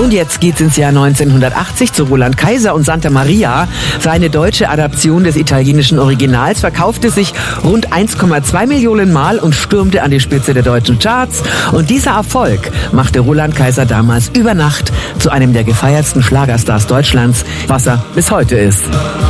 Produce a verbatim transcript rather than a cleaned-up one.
Und jetzt geht's ins Jahr neunzehnhundertachtzig zu Roland Kaiser und Santa Maria. Seine deutsche Adaption des italienischen Originals verkaufte sich rund eins Komma zwei Millionen Mal und stürmte an die Spitze der deutschen Charts. Und dieser Erfolg machte Roland Kaiser damals über Nacht zu einem der gefeiertsten Schlagerstars Deutschlands, was er bis heute ist.